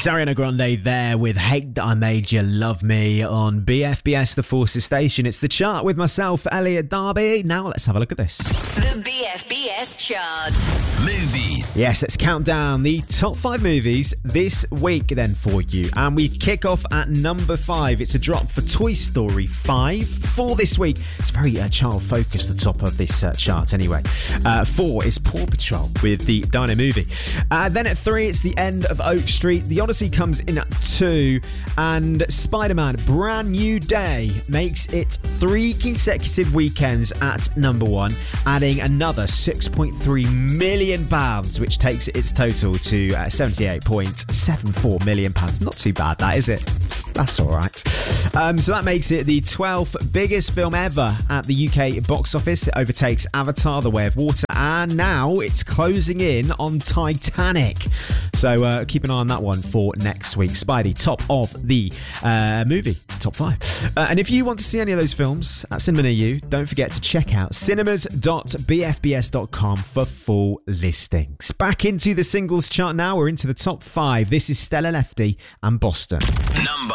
It's Ariana Grande there with Hate That I Made You Love Me on BFBS The Forces Station. It's the chart with myself, Elliot Darby. Now let's have a look at this. The BFBS chart. Movies. Yes, let's count down the top 5 movies this week then for you. And we kick off at number 5. It's a drop for Toy Story 5. 4 this week. It's very child-focused, the top of this chart anyway. 4 is Paw Patrol with the Dino movie. Then at 3, it's The End of Oak Street. The Odyssey comes in at 2. And Spider-Man Brand New Day makes it 3 consecutive weekends at number 1, adding another £6.3 million, which takes its total to £78.74 million. Not too bad, that, is it? That's all right. So that makes it the 12th biggest film ever at the UK box office. It overtakes Avatar: The Way of Water, and now it's closing in on Titanic. So keep an eye on that one for next week. Spidey, top of the movie, top 5. And if you want to see any of those films at cinema near you, don't forget to check out cinemas.bfbs.com for full listings. Back into the singles chart now. We're into the top 5. This is Stella Lefty and Boston. Number